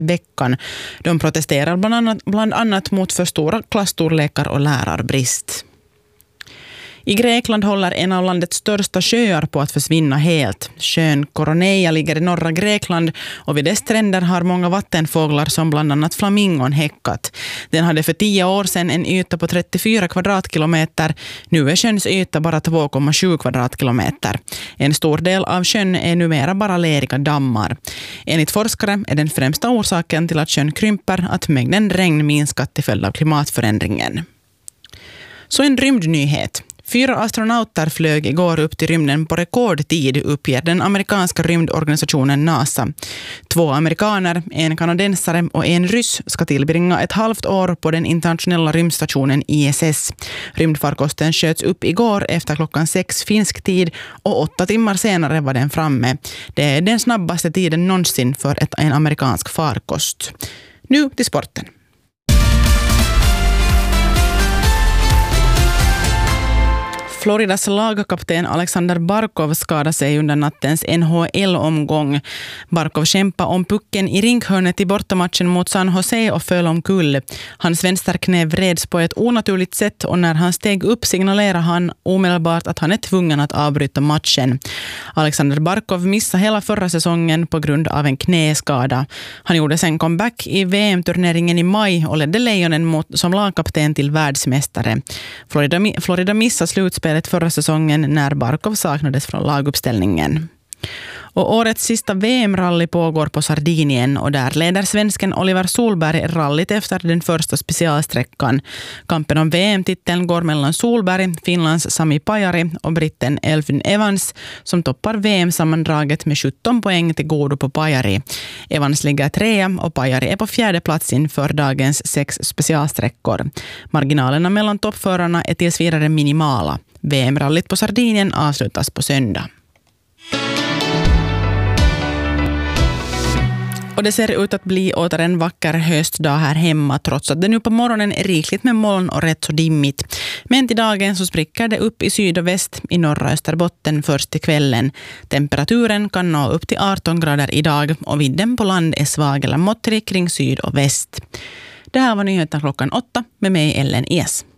veckan. De protesterar bland annat mot för stora klassstorlekar och lärarbrist. I Grekland håller en av landets största sjöar på att försvinna helt. Sjön Koroneia ligger i norra Grekland och vid dess stränder har många vattenfåglar som bland annat flamingon häckat. Den hade för 10 år sedan en yta på 34 kvadratkilometer. Nu är sjöns yta bara 2,7 kvadratkilometer. En stor del av sjön är numera bara leriga dammar. Enligt forskare är den främsta orsaken till att sjön krymper att mängden regn minskat till följd av klimatförändringen. Så en rymdnyhet. 4 astronauter flög igår upp till rymden på rekordtid, uppger den amerikanska rymdorganisationen NASA. 2 amerikaner, en kanadensare och en ryss ska tillbringa ett halvt år på den internationella rymdstationen ISS. Rymdfarkosten sköts upp igår efter klockan 6 finsk tid och 8 timmar senare var den framme. Det är den snabbaste tiden någonsin för en amerikansk farkost. Nu till sporten. Floridas lagkapten Alexander Barkov skadade sig under nattens NHL-omgång. Barkov kämpade om pucken i rinkhörnet i bortamatchen mot San Jose och föll omkull. Hans vänsterknä vreds på ett onaturligt sätt och när han steg upp signalerade han omedelbart att han är tvungen att avbryta matchen. Alexander Barkov missade hela förra säsongen på grund av en knäskada. Han gjorde sen comeback i VM-turneringen i maj och ledde Lejonen som lagkapten till världsmästare. Florida missade slutspelet förra säsongen när Barkov saknades från laguppställningen. Och årets sista VM-rally pågår på Sardinien och där leder svensken Oliver Solberg rallyt efter den första specialsträckan. Kampen om VM-titeln går mellan Solberg, Finlands Sami Pajari och britten Elfyn Evans som toppar VM-sammandraget med 17 poäng till godo på Pajari. Evans ligger 3 och Pajari är på 4:e plats inför dagens 6 specialsträckor. Marginalerna mellan toppförarna är tills vidare minimala. VM-rallyt på Sardinien avslutas på söndag. Och det ser ut att bli åter en vacker höstdag här hemma trots att det nu på morgonen är rikligt med moln och rätt så dimmigt. Men till dagen så spricker det upp i syd och väst i norra Österbotten först till kvällen. Temperaturen kan nå upp till 18 grader idag och vidden på land är svag eller måttlig kring syd och väst. Det här var nyheten klockan 8 med mig Ellen Es.